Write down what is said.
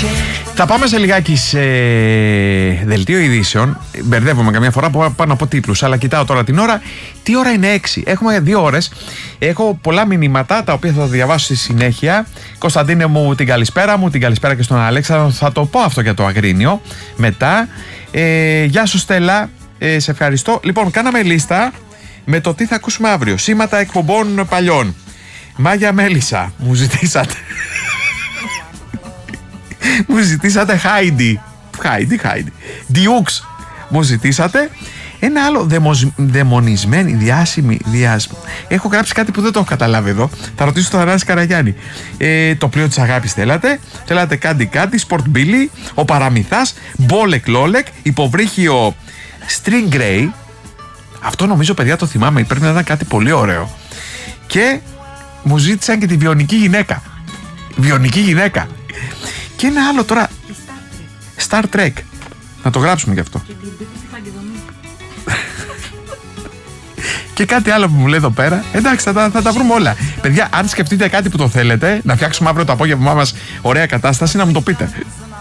Θα πάμε σε λιγάκι σε δελτίο ειδήσεων. Μπερδεύομαι καμιά φορά που πάω να πω τίτλους, αλλά κοιτάω τώρα την ώρα. Τι ώρα είναι 6? Έχουμε 2 ώρες. Έχω πολλά μηνύματα τα οποία θα διαβάσω στη συνέχεια. Κωνσταντίνε μου, την καλησπέρα μου, την καλησπέρα και στον Αλέξανδρο. Θα το πω αυτό για το Αγρίνιο μετά. Γεια σου Στέλλα, σε ευχαριστώ. Λοιπόν, κάναμε λίστα με το τι θα ακούσουμε αύριο. Σήματα εκπομπών παλιών. Μάγια Μέλισσα, μου ζητήσατε. Μου ζητήσατε Χάιντι. Διούξ, μου ζητήσατε. Ένα άλλο δαιμονισμένη, διάσημη. Έχω γράψει κάτι που δεν το έχω καταλάβει εδώ. Θα ρωτήσω τον Θανάση Καραγιάννη. Το πλοίο της αγάπης θέλατε. Θέλατε κάτι. Σπορτ Μπίλι. Ο Παραμυθάς. Μπόλεκ Λόλεκ. Υποβρύχιο String Grey. Αυτό νομίζω, παιδιά, το θυμάμαι. Πρέπει να ήταν κάτι πολύ ωραίο. Και μου ζήτησαν και τη βιονική γυναίκα. Και ένα άλλο τώρα. Star Trek. Να το γράψουμε γι' αυτό. Και κάτι άλλο που μου λέει εδώ πέρα. Εντάξει, θα τα βρούμε όλα. Παιδιά, αν σκεφτείτε κάτι που το θέλετε, να φτιάξουμε αύριο το απόγευμά μας ωραία κατάσταση, να μου το πείτε.